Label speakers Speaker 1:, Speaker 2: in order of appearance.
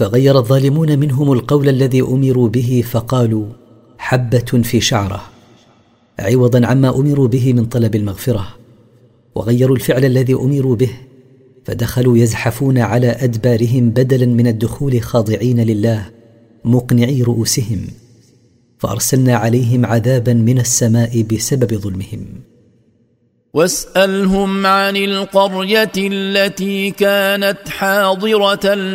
Speaker 1: فغير الظالمون منهم القول الذي أمروا به فقالوا حبة في شعرة، عوضا عما أمروا به من طلب المغفرة، وغيروا الفعل الذي أمروا به فدخلوا يزحفون على أدبارهم بدلا من الدخول خاضعين لله مقنعي رؤوسهم، فأرسلنا عليهم عذابا من السماء بسبب ظلمهم.
Speaker 2: واسألهم عن القرية التي كانت حاضرة